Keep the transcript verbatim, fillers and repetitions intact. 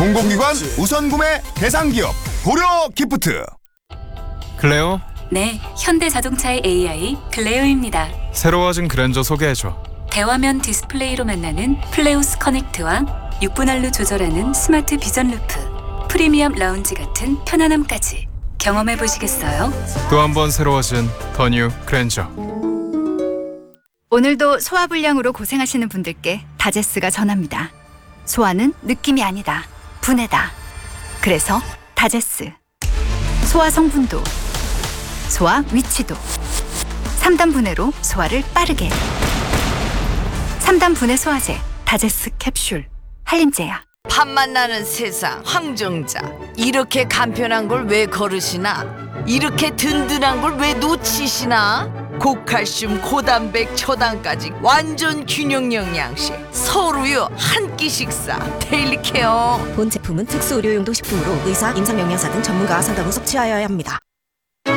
공공기관 우선 구매 대상 기업 고려 기프트. 클레오, 네, 현대자동차의 에이아이 클레오입니다. 새로워진 그랜저 소개해줘. 대화면 디스플레이로 만나는 플레오스 커넥트와 육 분할로 조절하는 스마트 비전 루프, 프리미엄 라운지 같은 편안함까지 경험해 보시겠어요? 또 한 번 새로워진 더 뉴 그랜저. 오늘도 소화불량으로 고생하시는 분들께 다제스가 전합니다. 소화는 느낌이 아니다. 분해다. 그래서 다제스. 소화 성분도, 소화 위치도. 삼 단 분해로 소화를 빠르게. 삼 단 분해 소화제 다제스 캡슐. 한림제야. 밥맛 나는 세상 황정자, 이렇게 간편한 걸 왜 거르시나? 이렇게 든든한 걸 왜 놓치시나? 고칼슘 고단백 초당까지 완전 균형 영양식 서울우유 한 끼 식사 데일리 케어. 본 제품은 특수 의료용도 식품으로 의사, 임상영양사 등 전문가와 상담 후 섭취하여야 합니다.